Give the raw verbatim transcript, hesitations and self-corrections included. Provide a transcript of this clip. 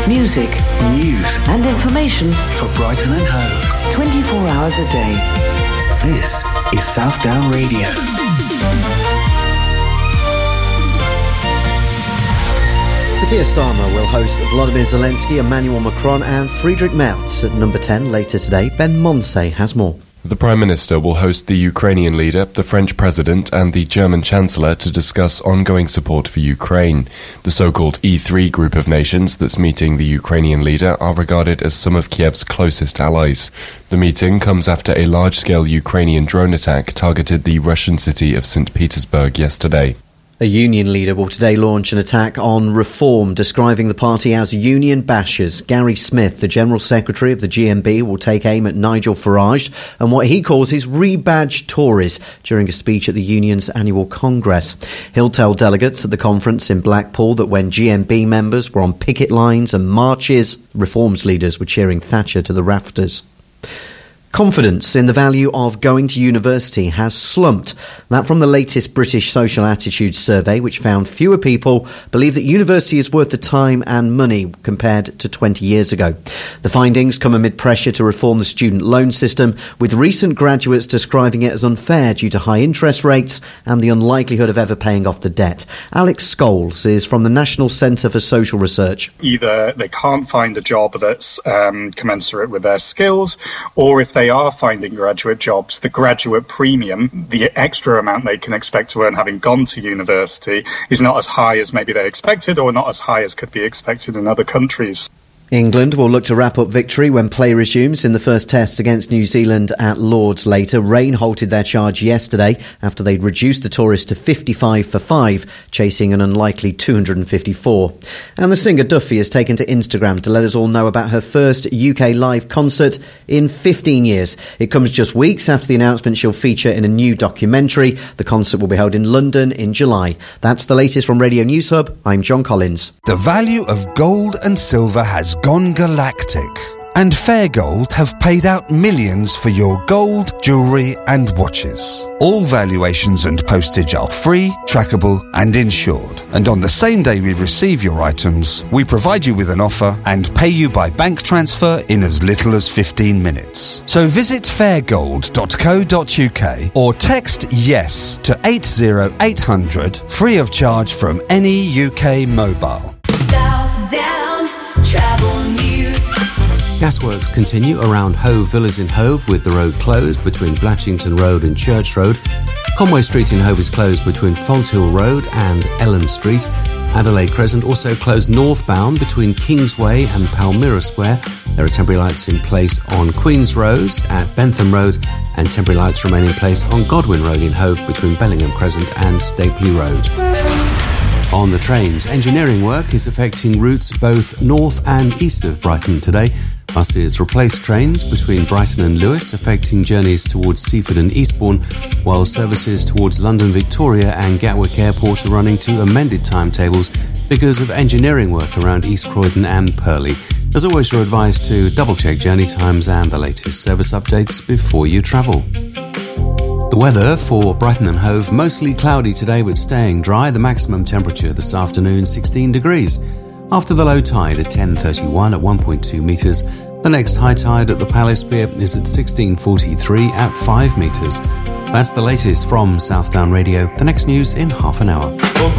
Music, news and information for Brighton and Hove. twenty-four hours a day. This is South Down Radio. Sofia Starmer will host Volodymyr Zelensky, Emmanuel Macron and Friedrich Merz at number ten later today. Ben Monsey has more. The Prime Minister will host the Ukrainian leader, the French President and the German Chancellor to discuss ongoing support for Ukraine. The so-called E three group of nations that's meeting the Ukrainian leader are regarded as some of Kiev's closest allies. The meeting comes after a large-scale Ukrainian drone attack targeted the Russian city of Saint Petersburg yesterday. A union leader will today launch an attack on Reform, describing the party as union bashers. Gary Smith, the General Secretary of the G M B, will take aim at Nigel Farage and what he calls his rebadged Tories during a speech at the union's annual Congress. He'll tell delegates at the conference in Blackpool that when G M B members were on picket lines and marches, Reform's leaders were cheering Thatcher to the rafters. Confidence in the value of going to university has slumped. That from the latest British Social Attitudes survey, which found fewer people believe that university is worth the time and money compared to twenty years ago. The findings come amid pressure to reform the student loan system, with recent graduates describing it as unfair due to high interest rates and the unlikelihood of ever paying off the debt. Alex Scholes is from the National Centre for Social Research. Either they can't find a job that's um, commensurate with their skills, or if they They are finding graduate jobs, the graduate premium, the extra amount they can expect to earn having gone to university, is not as high as maybe they expected or not as high as could be expected in other countries. England will look to wrap up victory when play resumes in the first test against New Zealand at Lord's later. Rain halted their charge yesterday after they'd reduced the tourists to fifty-five for five, chasing an unlikely two hundred fifty-four. And the singer Duffy has taken to Instagram to let us all know about her first U K live concert in fifteen years. It comes just weeks after the announcement she'll feature in a new documentary. The concert will be held in London in July. That's the latest from Radio News Hub. I'm John Collins. The value of gold and silver has gone galactic, and Fair Gold have paid out millions for your gold, jewellery and watches. All valuations and postage are free, trackable and insured. And on the same day we receive your items, we provide you with an offer and pay you by bank transfer in as little as fifteen minutes. So visit fairgold dot co dot uk or text YES to eight zero eight hundred, free of charge from any U K mobile. South Down Travel News. Gasworks continue around Hove Villas in Hove, with the road closed between Blatchington Road and Church Road. Conway Street in Hove is closed between Fold Road and Ellen Street. Adelaide Crescent also closed northbound between Kingsway and Palmyra Square. There are temporary lights in place on Queen's Road at Bentham Road, and temporary lights remain in place on Godwin Road in Hove between Bellingham Crescent and Stapley Road. On the trains, engineering work is affecting routes both north and east of Brighton today. Buses replace trains between Brighton and Lewes, affecting journeys towards Seaford and Eastbourne, while services towards London Victoria and Gatwick Airport are running to amended timetables because of engineering work around East Croydon and Purley. As always, you're advised to double-check journey times and the latest service updates before you travel. The weather for Brighton and Hove, mostly cloudy today but staying dry. The maximum temperature this afternoon, sixteen degrees. After the low tide at ten thirty-one at one point two metres, the next high tide at the Palace Pier is at sixteen forty-three at five metres. That's the latest from South Down Radio. The next news in half an hour.